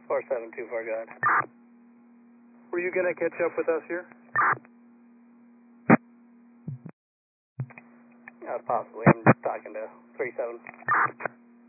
472 for God. Were you going to catch up with us here? Possibly. I'm just talking to 37.